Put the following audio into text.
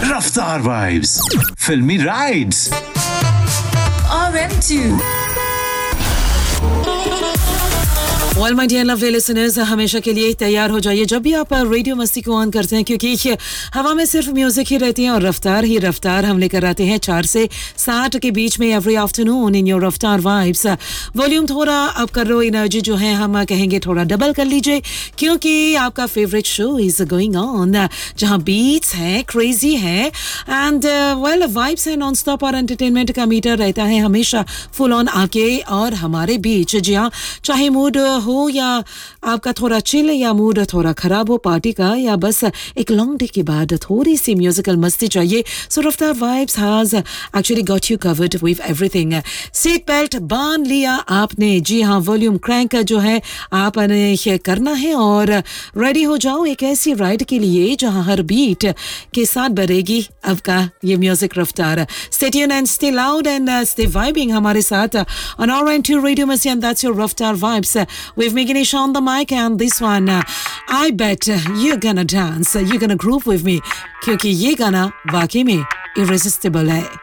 रफ्तार वाइब्स, फिल्मी rides, RM2 Well, my dear lovely listeners, हमेशा के लिए तैयार हो जाइए जब भी आप रेडियो मस्ती को ऑन करते हैं, क्योंकि हवा में सिर्फ म्यूजिक ही रहती है और रफ्तार ही रफ्तार हम लेकर आते हैं 4 से 7 के बीच में एवरी आफ्टरनून इन योर रफ्तार वाइब्स। वॉल्यूम थोड़ा अप कर लो, एनर्जी जो है हम कहेंगे थोड़ा डबल कर लीजिए, क्योंकि आपका favourite show is going on, जहां बीट्स हैं, क्रेजी है एंड वेल वाइब्स है नॉन स्टॉप और एंटरटेनमेंट का मीटर रहता है हमेशा फुल ऑन आके और हमारे बीच। जी हाँ, चाहे मूड हो या आपका थोड़ा चिल या मूड थोड़ा खराब हो पार्टी का, या बस एक लॉन्ग डे के बाद थोड़ी सी म्यूजिकल मस्ती चाहिए, सो रफ्तार vibes has actually got you covered with everything. Seat belt बांध लिया आपने, जी हाँ, वॉल्यूम क्रैंक जो है आपने करना है और रेडी हो जाओ एक ऐसी राइड के लिए जहां हर बीट के साथ बढ़ेगी आपका ये म्यूजिक रफ्तार। Stay tuned and stay loud and stay vibing हमारे साथ on RM2 Radio Masti, and that's your Raftar Vibes with me, Ganesh, on the mic, and this one I bet you're gonna dance, you're gonna groove with me, क्योंकि ये गाना वाकई में irresistible है।